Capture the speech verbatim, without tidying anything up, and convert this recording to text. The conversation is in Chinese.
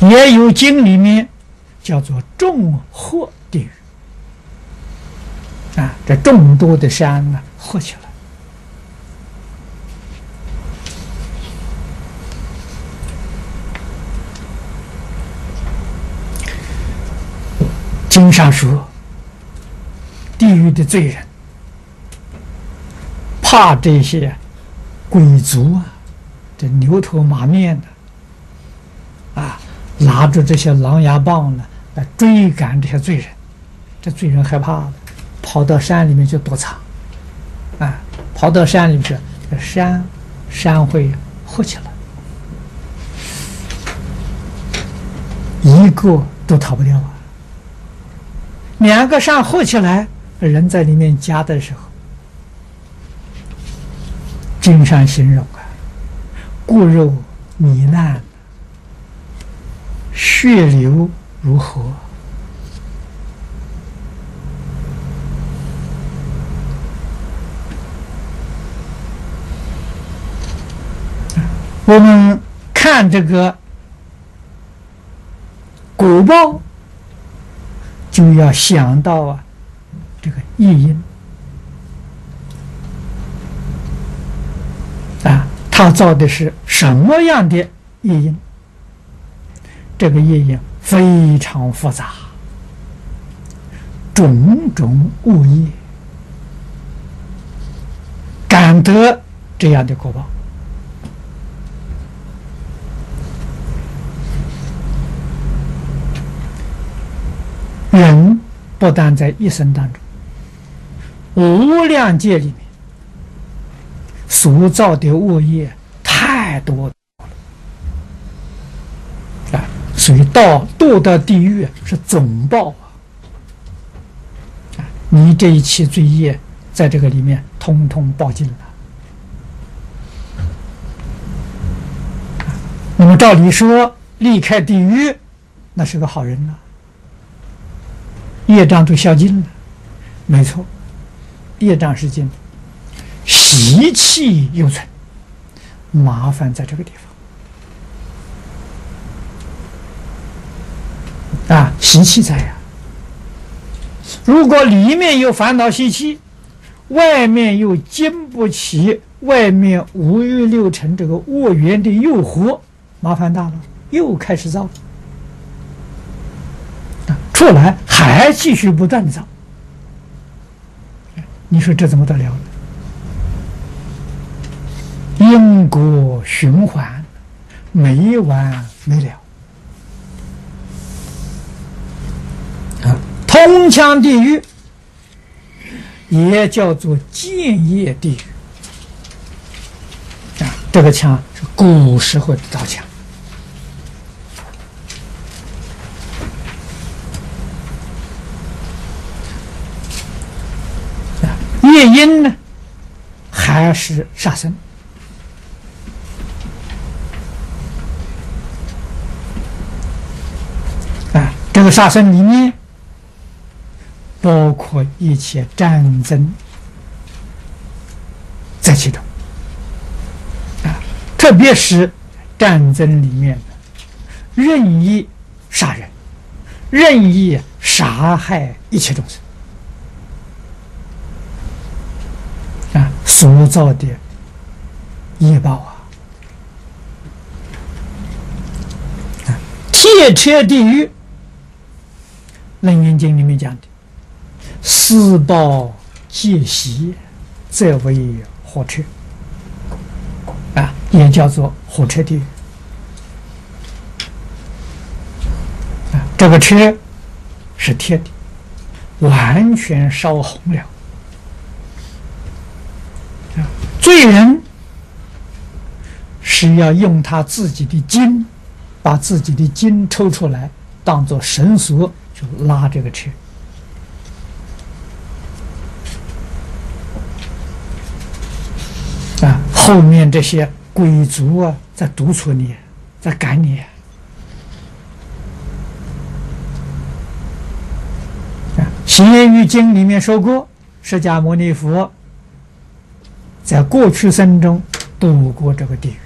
也有经里面叫做众合地狱啊，这众多的山呢合起来。经上说，地狱的罪人怕这些鬼族啊，这牛头马面的啊，拿着这些狼牙棒呢来追赶这些罪人，这罪人害怕了，跑到山里面去躲藏，啊，跑到山里面去，这山山会合起来，一个都逃不掉啊。两个山合起来，人在里面夹的时候，经上形容啊，骨肉糜烂，血流如河。我们看这个果报，就要想到啊，这个业因啊，他造的是什么样的业因？这个业因非常复杂，种种恶业，感得这样的果报。人不但在一生当中，无量界里面所造的恶业太多了啊，所以到堕到地狱是总报啊！你这一期罪业在这个里面通通报尽了。那么照理说，离开地狱，那是个好人了。业障都消尽了，没错，业障是尽，习气犹存，麻烦在这个地方啊，习气在呀。如果里面有烦恼习气，外面又经不起外面五欲六尘这个恶缘的诱惑，麻烦大了，又开始造。出来还继续不断造，你说这怎么得了呢？因果循环，没完没了啊！通腔地狱也叫做建业地狱啊，这个腔是古时候的道腔。业因呢，还是杀生啊？这个杀生里面包括一切战争在其中啊，特别是战争里面的任意杀人、任意杀害一切众生。所造的业报啊，啊，铁车地狱，《楞严经》里面讲的，私报戒习，则为火车啊，也叫做火车地狱啊。这个车是铁的，完全烧红了。罪人是要用他自己的筋，把自己的筋抽出来，当做绳索，就拉这个车。啊，后面这些鬼族啊，在督促你，在赶你。啊，《邪语经》里面说过，释迦牟尼佛在过去生中度过这个地狱。